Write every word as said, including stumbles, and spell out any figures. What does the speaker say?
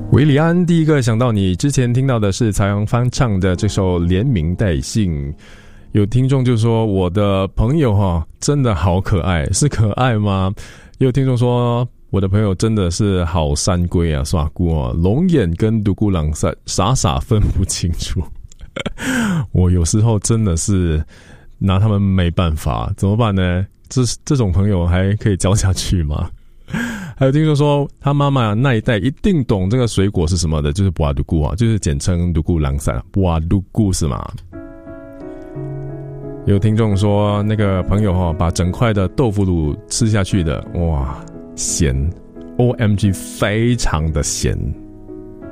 韦礼安第一个想到你，之前听到的是曹阳翻唱的这首连名带姓。有听众就说我的朋友哈真的好可爱，是可爱吗？也有听众说我的朋友真的是好山龟啊，耍姑啊，龙眼跟独孤狼傻傻傻分不清楚。我有时候真的是拿他们没办法，怎么办呢？这这种朋友还可以交下去吗？还有听说说他妈妈那一代一定懂这个水果是什么的，就是布阿独孤啊，就是简称独孤狼散，布阿独孤是吗？有听众说那个朋友哈、哦，把整块的豆腐乳吃下去的，哇，咸 ，O M G， 非常的咸。